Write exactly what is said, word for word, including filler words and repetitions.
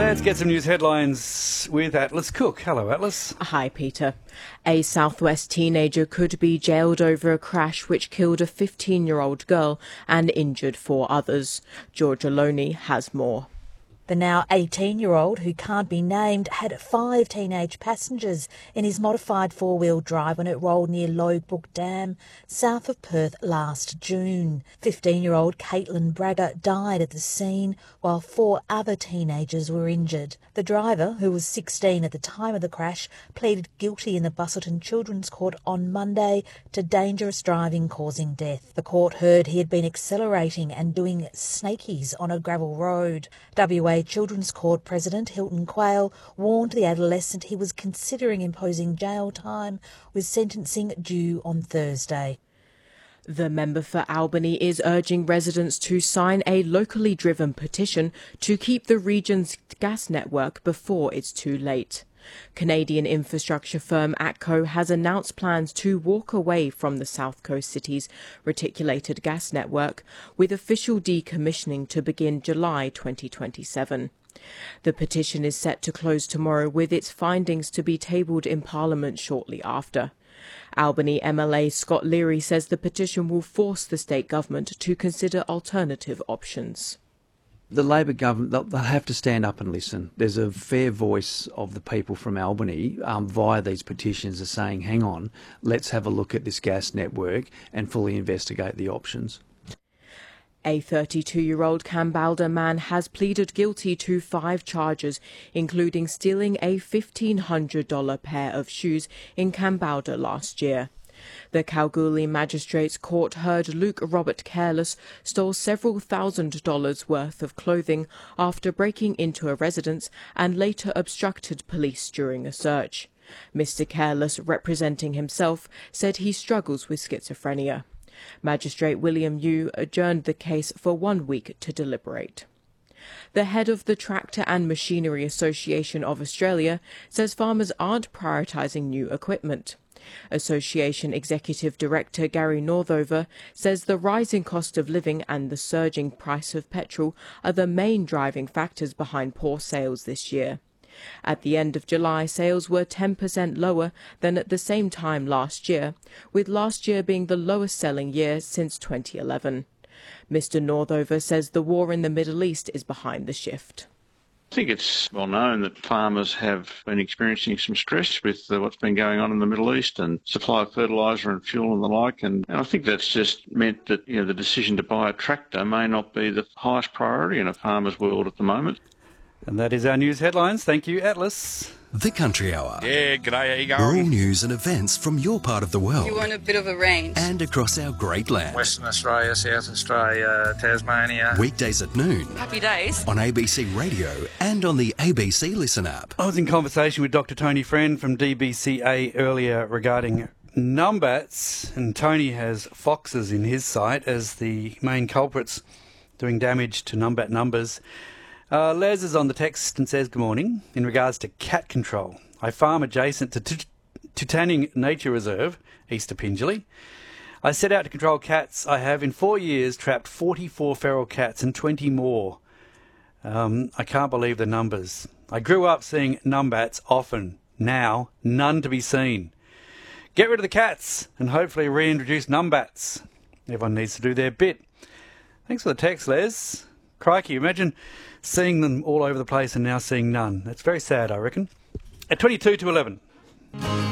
Let's get some news headlines with Atlas Cook. Hello, Atlas. Hi, Peter. A Southwest teenager could be jailed over a crash which killed a fifteen-year-old girl and injured four others. Georgia Loney has more. The now eighteen-year-old, who can't be named, had five teenage passengers in his modified four-wheel drive when it rolled near Logbrook Dam, south of Perth last June. fifteen-year-old Caitlin Bragger died at the scene, while four other teenagers were injured. The driver, who was sixteen at the time of the crash, pleaded guilty in the Busselton Children's Court on Monday to dangerous driving causing death. The court heard he had been accelerating and doing snakies on a gravel road. W A Children's Court President Hilton Quayle warned the adolescent he was considering imposing jail time, with sentencing due on Thursday. The member for Albany is urging residents to sign a locally driven petition to keep the region's gas network before it's too late. Canadian infrastructure firm ATCO has announced plans to walk away from the South Coast city's reticulated gas network, with official decommissioning to begin July twenty twenty-seven. The petition is set to close tomorrow, with its findings to be tabled in Parliament shortly after. Albany M L A Scott Leary says the petition will force the state government to consider alternative options. The Labor government, they'll, they'll have to stand up and listen. There's a fair voice of the people from Albany um, via these petitions are saying, hang on, let's have a look at this gas network and fully investigate the options. A thirty-two-year-old Kambalda man has pleaded guilty to five charges, including stealing a fifteen hundred dollars pair of shoes in Kambalda last year. The Kalgoorlie Magistrates Court heard Luke Robert Careless stole several thousand dollars worth of clothing after breaking into a residence and later obstructed police during a search. Mister Careless, representing himself, said he struggles with schizophrenia. Magistrate William Yu adjourned the case for one week to deliberate. The head of the Tractor and Machinery Association of Australia says farmers aren't prioritising new equipment. Association Executive Director Gary Northover says the rising cost of living and the surging price of petrol are the main driving factors behind poor sales this year. At the end of July, sales were ten percent lower than at the same time last year, with last year being the lowest selling year since twenty eleven. Mister Northover says the war in the Middle East is behind the shift. I think it's well known that farmers have been experiencing some stress with uh, what's been going on in the Middle East and supply of fertiliser and fuel and the like. And, and I think that's just meant that, you know, the decision to buy a tractor may not be the highest priority in a farmer's world at the moment. And that is our news headlines. Thank you, Atlas. The Country Hour. Yeah, g'day, how you All going? news and events from your part of the world. You want a bit of a range. And across our great land. Western Australia, South Australia, Tasmania. Weekdays at noon. Happy days. On A B C Radio and on the A B C Listen app. I was in conversation with Doctor Tony Friend from D B C A earlier regarding numbats, and Tony has foxes in his sight as the main culprits doing damage to numbat numbers. Uh, Les is on the text and says, good morning. In regards to cat control, I farm adjacent to T- Tutanning Nature Reserve, east of Pingelly. I set out to control cats. I have, in four years, trapped forty-four feral cats and twenty more. Um, I can't believe the numbers. I grew up seeing numbats often. Now, none to be seen. Get rid of the cats and hopefully reintroduce numbats. Everyone needs to do their bit. Thanks for the text, Les. Crikey, imagine seeing them all over the place and now seeing none. That's very sad, I reckon. At twenty-two to eleven.